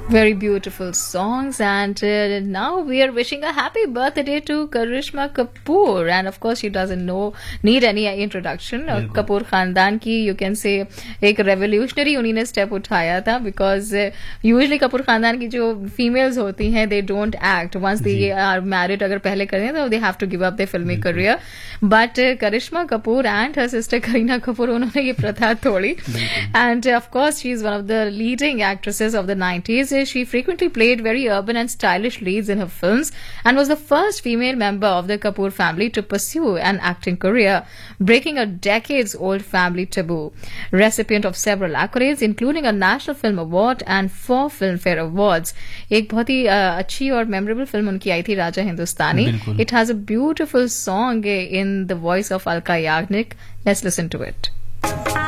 Very beautiful songs, and now we are wishing a happy birthday to Karishma Kapoor. And of course, she doesn't need any introduction. Kapoor Khandan ki, you can say, एक revolutionary उन्होंने step उठाया था, because usually Kapoor Khandan की जो females होती हैं, they don't act once they are married. अगर पहले करें तो they have to give up their filmy career. But Karishma Kapoor and her sister Kareena Kapoor, उन्होंने ये प्रथा तोड़ी. And of course, she is one of the leading actresses of the 90s. She frequently played very urban and stylish leads in her films and was the first female member of the Kapoor family to pursue an acting career, breaking a decades-old family taboo. Recipient of several accolades, including a National Film Award and 4 Filmfare Awards. एक बहुत ही अच्छी और memorable film उनकी आई थी, Raja Hindustani. It has a beautiful song in the voice of Alka Yagnik. Let's listen to it.